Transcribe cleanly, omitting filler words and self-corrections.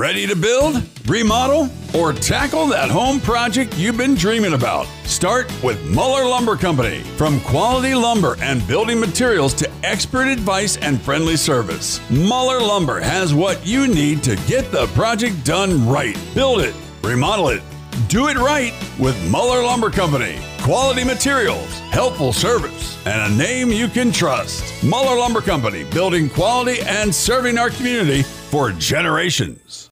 Ready to build, remodel, or tackle that home project you've been dreaming about? Start with Muller Lumber Company. From quality lumber and building materials to expert advice and friendly service, Muller Lumber has what you need to get the project done right. Build it, remodel it, do it right with Muller Lumber Company. Quality materials, helpful service, and a name you can trust. Muller Lumber Company, building quality and serving our community for generations.